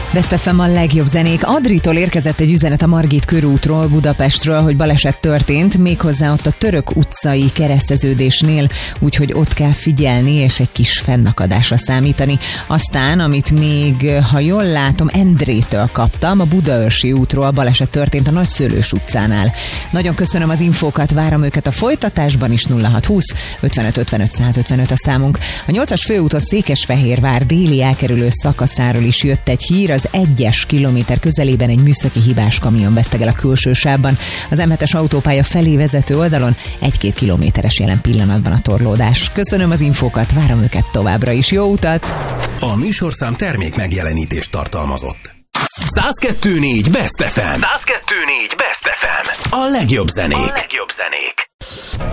Best FM a legjobb zenék. Adritól érkezett egy üzenet a Margit körútról, Budapestről, hogy baleset történt, méghozzá ott a Török utcai kereszteződésnél, úgyhogy ott kell figyelni, és egy kis fennakadásra számítani. Aztán, amit még, ha jól látom, Endrétől kaptam, a Budaörsi útról baleset történt a Nagyszőlős utcánál. Nagyon köszönöm az infókat, várom őket a folytatásban is. 0620 55 55 155 a számunk. A 8-as főúton Székesfehérvár déli elkerülő szakaszáról is jött egy hír, az 1-es kilométer közelében egy műszaki hibás kamion vesztegel a külső sávban. Az M7-es autópálya felé vezető oldalon 1-2 kilométeres jelen pillanatban a torlódás. Köszönöm az infókat, várom őket továbbra is. Jó utat! A műsorszám termék megjelenítést tartalmazott. 102.4 Best FM. 102.4 Best FM. A legjobb zenék.